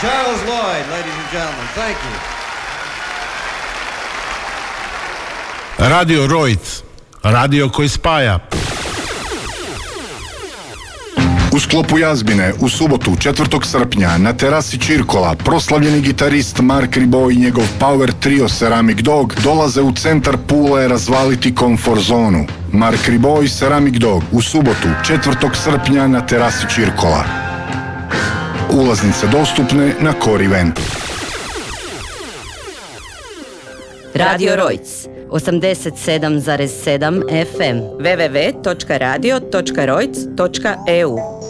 Charles Lloyd, ladies and gentlemen. Thank you. Radio Rojc, radio koji spaja. U sklopu Jazbine, u subotu 4. srpnja na terasi Čirkola, proslavljeni gitarist Mark Ribot i njegov power trio Ceramic Dog dolaze u centar Pule razvaliti komfort zonu. Mark Ribot i Ceramic Dog u subotu 4. srpnja na terasi Čirkola. Ulaznice dostupne na Core Event. Radio Rojc 87,7 FM www.radio.rojc.eu